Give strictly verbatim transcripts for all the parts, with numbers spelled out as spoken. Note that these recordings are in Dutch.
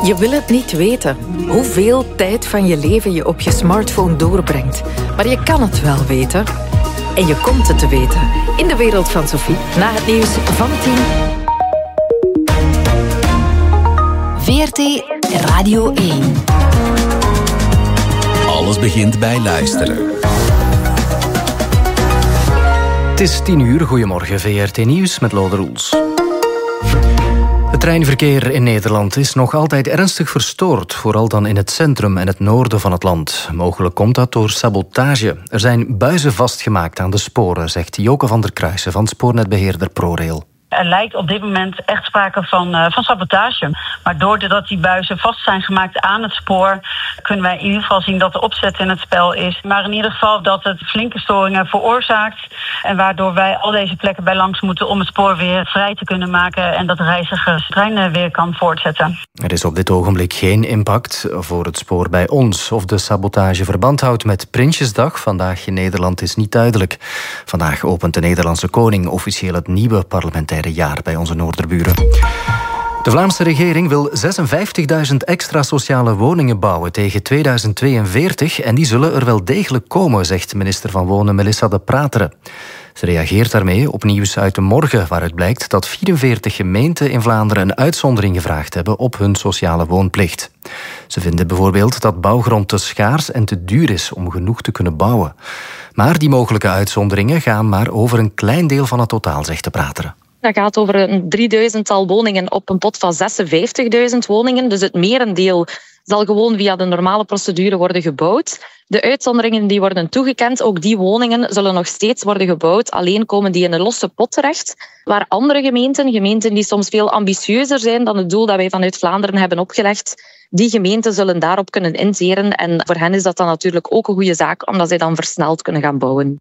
Je wil het niet weten, hoeveel tijd van je leven je op je smartphone doorbrengt. Maar je kan het wel weten. En je komt het te weten. In de wereld van Sophie, na het nieuws van tien. V R T Radio één. Alles begint bij luisteren. Het is tien uur, goedemorgen, V R T Nieuws met Lode Roels. Het treinverkeer in Nederland is nog altijd ernstig verstoord, vooral dan in het centrum en het noorden van het land. Mogelijk komt dat door sabotage. Er zijn buizen vastgemaakt aan de sporen, zegt Joke van der Kruijsen van spoornetbeheerder ProRail. Er lijkt op dit moment echt sprake van, uh, van sabotage. Maar doordat die buizen vast zijn gemaakt aan het spoor, kunnen wij in ieder geval zien dat de opzet in het spel is. Maar in ieder geval dat het flinke storingen veroorzaakt. En waardoor wij al deze plekken bij langs moeten om het spoor weer vrij te kunnen maken. En dat de reiziger treinen weer kan voortzetten. Er is op dit ogenblik geen impact voor het spoor bij ons. Of de sabotage verband houdt met Prinsjesdag, vandaag in Nederland, is niet duidelijk. Vandaag opent de Nederlandse koning officieel het nieuwe parlementaire jaar bij onze noorderburen. De Vlaamse regering wil zesenvijftigduizend extra sociale woningen bouwen tegen tweeduizend tweeënveertig en die zullen er wel degelijk komen, zegt minister van Wonen Melissa De Prateren. Ze reageert daarmee op nieuws uit de morgen, waaruit blijkt dat vierenveertig gemeenten in Vlaanderen een uitzondering gevraagd hebben op hun sociale woonplicht. Ze vinden bijvoorbeeld dat bouwgrond te schaars en te duur is om genoeg te kunnen bouwen. Maar die mogelijke uitzonderingen gaan maar over een klein deel van het totaal, zegt De Prateren. Dat gaat over een drieduizendtal woningen op een pot van zesenvijftigduizend woningen. Dus het merendeel zal gewoon via de normale procedure worden gebouwd. De uitzonderingen die worden toegekend, ook die woningen zullen nog steeds worden gebouwd. Alleen komen die in een losse pot terecht. Waar andere gemeenten, gemeenten die soms veel ambitieuzer zijn dan het doel dat wij vanuit Vlaanderen hebben opgelegd, die gemeenten zullen daarop kunnen inzeren. En voor hen is dat dan natuurlijk ook een goede zaak, omdat zij dan versneld kunnen gaan bouwen.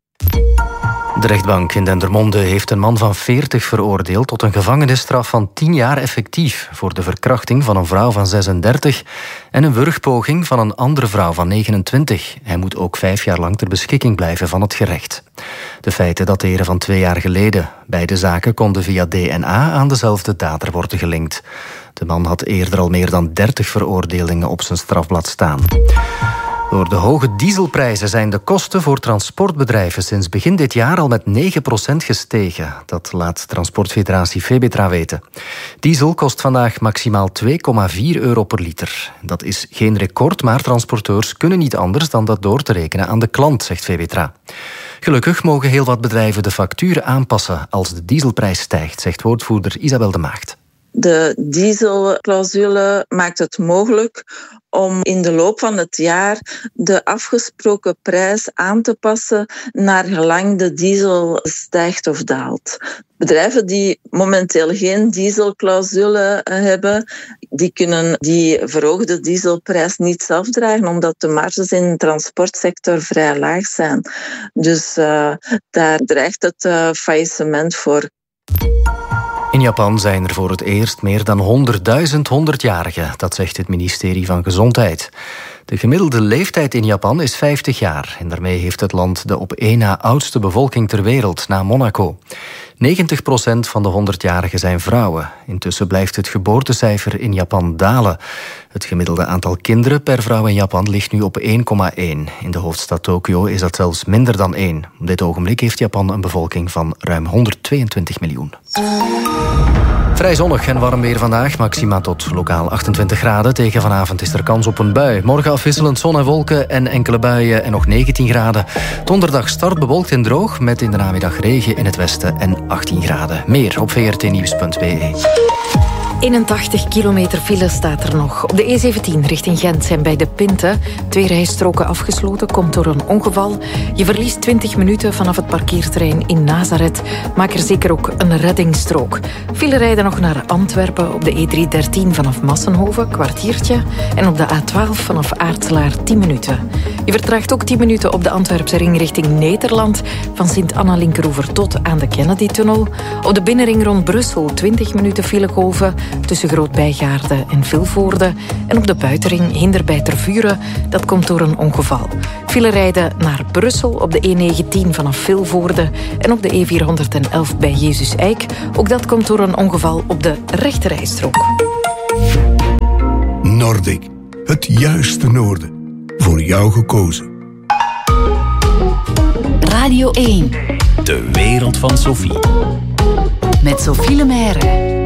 De rechtbank in Dendermonde heeft een man van veertig veroordeeld tot een gevangenisstraf van tien jaar effectief voor de verkrachting van een vrouw van zesendertig en een wurgpoging van een andere vrouw van negenentwintig. Hij moet ook vijf jaar lang ter beschikking blijven van het gerecht. De feiten dateren van twee jaar geleden. Beide zaken konden via D N A aan dezelfde dader worden gelinkt. De man had eerder al meer dan dertig veroordelingen op zijn strafblad staan. Door de hoge dieselprijzen zijn de kosten voor transportbedrijven sinds begin dit jaar al met negen procent gestegen. Dat laat Transportfederatie Febetra weten. Diesel kost vandaag maximaal twee komma vier euro per liter. Dat is geen record, maar transporteurs kunnen niet anders dan dat door te rekenen aan de klant, zegt Febetra. Gelukkig mogen heel wat bedrijven de factuur aanpassen als de dieselprijs stijgt, zegt woordvoerder Isabel de Maagd. De dieselclausule maakt het mogelijk om in de loop van het jaar de afgesproken prijs aan te passen naar gelang de diesel stijgt of daalt. Bedrijven die momenteel geen dieselclausule hebben, die kunnen die verhoogde dieselprijs niet zelf dragen, omdat de marges in de transportsector vrij laag zijn. Dus uh, daar dreigt het uh, faillissement voor. In Japan zijn er voor het eerst meer dan honderdduizend honderdjarigen, dat zegt het ministerie van Gezondheid. De gemiddelde leeftijd in Japan is vijftig jaar en daarmee heeft het land de op één na oudste bevolking ter wereld, na Monaco. negentig procent van de honderdjarigen zijn vrouwen. Intussen blijft het geboortecijfer in Japan dalen. Het gemiddelde aantal kinderen per vrouw in Japan ligt nu op één komma één. In de hoofdstad Tokio is dat zelfs minder dan één. Op dit ogenblik heeft Japan een bevolking van ruim honderdtweeëntwintig miljoen. Vrij zonnig en warm weer vandaag, maxima tot lokaal achtentwintig graden. Tegen vanavond is er kans op een bui. Morgen afwisselend zon en wolken en enkele buien en nog negentien graden. Donderdag start bewolkt en droog met in de namiddag regen in het westen en achttien graden. Meer op v r t nieuws punt b e. eenentachtig kilometer file staat er nog. Op de E zeventien richting Gent zijn bij de Pinte twee rijstroken afgesloten. Komt door een ongeval. Je verliest twintig minuten vanaf het parkeerterrein in Nazareth. Maak er zeker ook een reddingsstrook. File rijden nog naar Antwerpen op de E driehonderddertien vanaf Massenhoven, kwartiertje. En op de A twaalf vanaf Aartselaar tien minuten. Je vertraagt ook tien minuten op de Antwerpse ring richting Nederland. Van Sint-Anna-Linkeroever tot aan de Kennedy-tunnel. Op de binnenring rond Brussel twintig minuten filegolven tussen Groot-Bijgaarde en Vilvoorde. En op de buitenring Hinder bij Tervuren. Dat komt door een ongeval. File rijden naar Brussel op de E negentien vanaf Vilvoorde. En op de E vierhonderdelf bij Jezus Eik. Ook dat komt door een ongeval op de rechterrijstrook. Noordic. Het juiste noorden. Voor jou gekozen. Radio één. De wereld van Sophie. Met Sophie Lemaire.